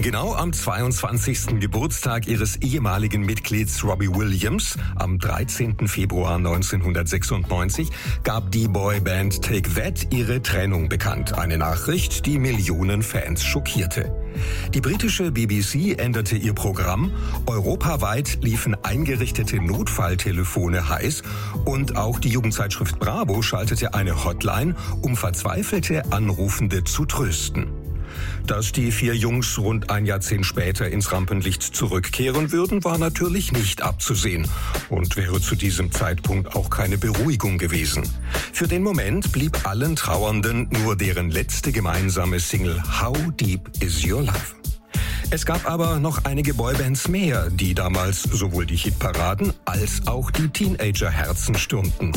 Genau am 22. Geburtstag ihres ehemaligen Mitglieds Robbie Williams, am 13. Februar 1996, gab die Boyband Take That ihre Trennung bekannt. Eine Nachricht, die Millionen Fans schockierte. Die britische BBC änderte ihr Programm, europaweit liefen eingerichtete Notfalltelefone heiß und auch die Jugendzeitschrift Bravo schaltete eine Hotline, um verzweifelte Anrufende zu trösten. Dass die vier Jungs rund ein Jahrzehnt später ins Rampenlicht zurückkehren würden, war natürlich nicht abzusehen und wäre zu diesem Zeitpunkt auch keine Beruhigung gewesen. Für den Moment blieb allen Trauernden nur deren letzte gemeinsame Single How Deep Is Your Love. Es gab aber noch einige Boybands mehr, die damals sowohl die Hitparaden als auch die Teenager-Herzen stürmten.